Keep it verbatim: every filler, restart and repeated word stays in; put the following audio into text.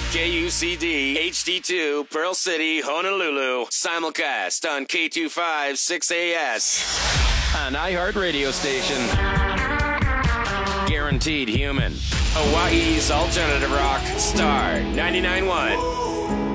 K U C D, H D two, Pearl City, Honolulu. Simulcast on K two five six A S. An iHeart radio station. Guaranteed human. Hawaii's alternative rock, Star ninety-nine point one.